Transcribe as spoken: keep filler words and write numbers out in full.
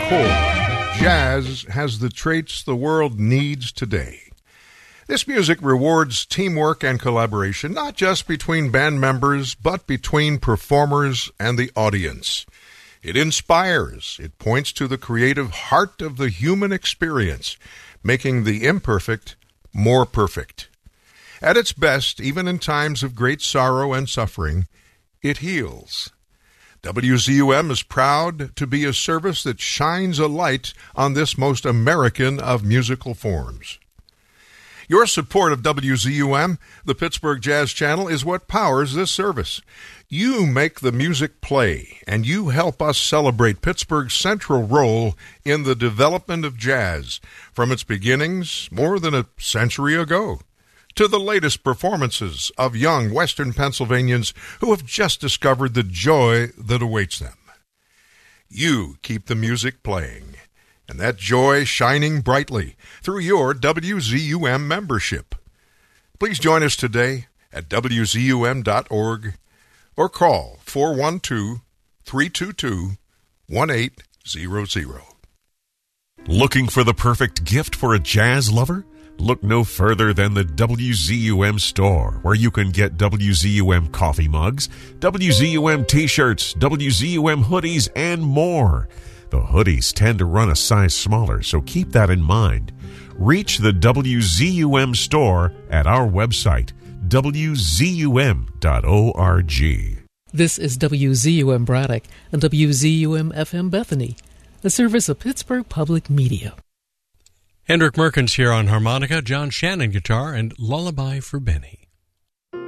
core, jazz has the traits the world needs today. This music rewards teamwork and collaboration, not just between band members, but between performers and the audience. It inspires. It points to the creative heart of the human experience, making the imperfect more perfect. At its best, even in times of great sorrow and suffering, it heals. W Z U M is proud to be a service that shines a light on this most American of musical forms. Your support of W Z U M, the Pittsburgh Jazz Channel, is what powers this service. You make the music play, and you help us celebrate Pittsburgh's central role in the development of jazz, from its beginnings more than a century ago, to the latest performances of young Western Pennsylvanians who have just discovered the joy that awaits them. You keep the music playing, and that joy shining brightly through your W Z U M membership. Please join us today at W Z U M dot org or call four one two, three two two, one eight zero zero. Looking for the perfect gift for a jazz lover? Look no further than the W Z U M store, where you can get W Z U M coffee mugs, W Z U M t-shirts, W Z U M hoodies, and more. The hoodies tend to run a size smaller, so keep that in mind. Reach the W Z U M store at our website, W Z U M dot org. This is W Z U M Braddock and W Z U M F M Bethany, a service of Pittsburgh Public Media. Hendrik Merkens here on harmonica, John Shannon guitar, and Lullaby for Benny.